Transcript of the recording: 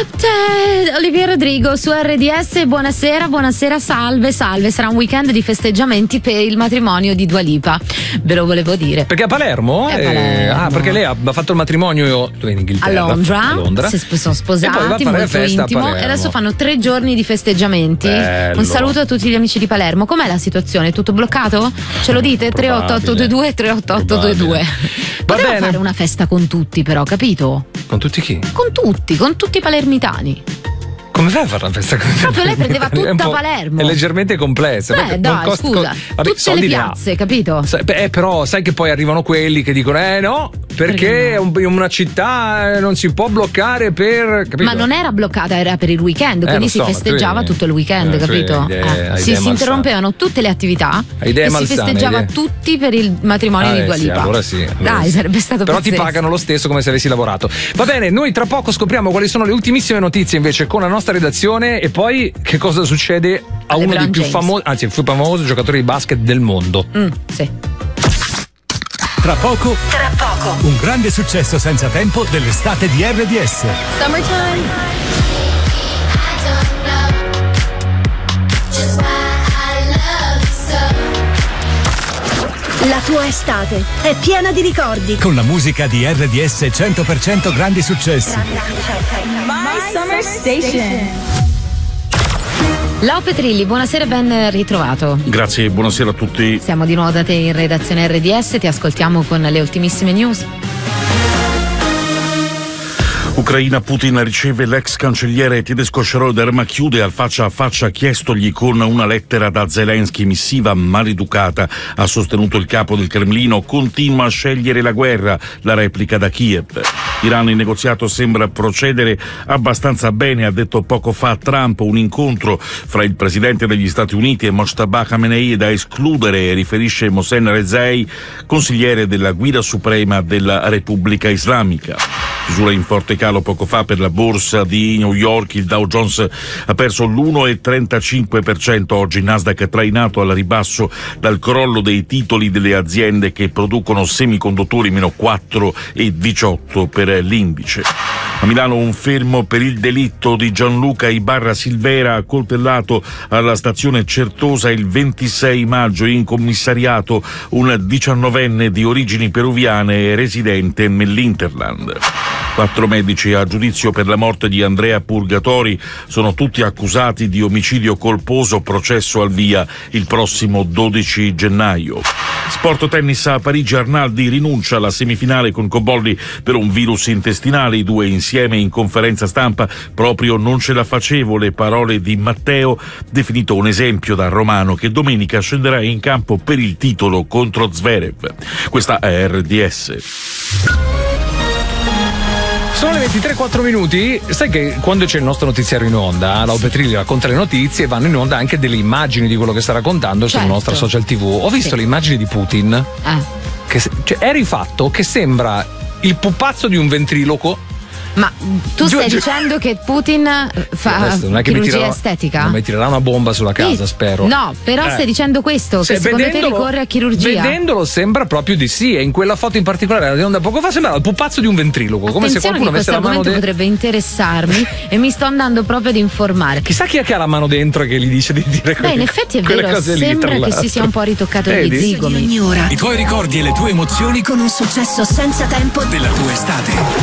Olivia Rodrigo su RDS, buonasera, salve. Sarà un weekend di festeggiamenti per il matrimonio di Dua Lipa. Ve lo volevo dire. Perché a Palermo? Perché lei ha fatto il matrimonio in Inghilterra. A Londra. Si sono sposati, molto intimo. E adesso fanno 3 giorni di festeggiamenti. Bello. Un saluto a tutti gli amici di Palermo. Com'è la situazione? È tutto bloccato? Ce lo dite? 38822 38822. Poteva fare una festa con tutti, però, capito? Con tutti chi? Con tutti i palermitani. Come fai a fare una festa con Proprio lei prendeva tutta Palermo. È leggermente complessa. Scusa, tutte le piazze, capito? Però sai che poi arrivano quelli che dicono no, perché no? Una città non si può bloccare per... Capito? Ma non era bloccata, era per il weekend, quindi si festeggiava tutto il weekend, capito? Si interrompevano tutte le attività e si festeggiava tutti per il matrimonio di Dua Lipa. Allora sì. Dai, sarebbe stato però pazzesco. Ti pagano lo stesso come se avessi lavorato. Va bene, noi tra poco scopriamo quali sono le ultimissime notizie invece con la nostra redazione e poi che cosa succede a uno dei più famosi, anzi il più famoso giocatore di basket del mondo. Sì. Tra poco un grande successo senza tempo dell'estate di RDS. Summertime. La tua estate è piena di ricordi. Con la musica di RDS 100% grandi successi. My Summer Station. Lau Petrilli, buonasera e ben ritrovato. Grazie, buonasera a tutti. Siamo di nuovo da te in redazione RDS, ti ascoltiamo con le ultimissime news. Ucraina, Putin riceve l'ex cancelliere tedesco Schröder ma chiude al faccia a faccia chiestogli con una lettera da Zelensky, missiva maleducata. Ha sostenuto il capo del Cremlino, continua a scegliere la guerra, la replica da Kiev. Iran, il negoziato sembra procedere abbastanza bene, ha detto poco fa Trump. Un incontro fra il presidente degli Stati Uniti e Mojtaba Khamenei è da escludere, riferisce Mohsen Rezai, consigliere della guida suprema della Repubblica Islamica. Chiusura in forte calo poco fa per la borsa di New York, il Dow Jones ha perso l'1,35%, oggi Nasdaq è trainato al ribasso dal crollo dei titoli delle aziende che producono semiconduttori, meno 4,18 per l'indice. A Milano un fermo per il delitto di Gianluca Ibarra Silvera, accoltellato alla stazione Certosa il 26 maggio, in commissariato un 19enne di origini peruviane residente nell'Interland. 4 medici a giudizio per la morte di Andrea Purgatori, sono tutti accusati di omicidio colposo, processo al via il prossimo 12 gennaio. Sport tennis a Parigi, Arnaldi rinuncia alla semifinale con Cobolli per un virus intestinale, i due insieme in conferenza stampa, proprio non ce la facevo, le parole di Matteo, definito un esempio da romano che domenica scenderà in campo per il titolo contro Zverev. Questa è RDS. Sono le 23:04 minuti. Sai che quando c'è il nostro notiziario in onda, Lau Petrilli racconta le notizie e vanno in onda anche delle immagini di quello che sta raccontando sulla nostra social TV. Ho visto le immagini di Putin che è rifatto che sembra il pupazzo di un ventriloquo. Ma tu stai dicendo che Putin fa chirurgia estetica? Non mi tirerà una bomba sulla casa, spero. No, però stai dicendo questo, che secondo te ricorre a chirurgia? Vedendolo sembra proprio di sì, e in quella foto in particolare, da poco fa, sembrava il pupazzo di un ventriloquo. Come se qualcuno avesse la mano dentro. Potrebbe interessarmi e mi sto andando proprio ad informare. Chissà chi è che ha la mano dentro che gli dice di dire in effetti è vero, sembra che si sia un po' ritoccato gli zigomi. I tuoi ricordi e le tue emozioni con un successo senza tempo della tua estate.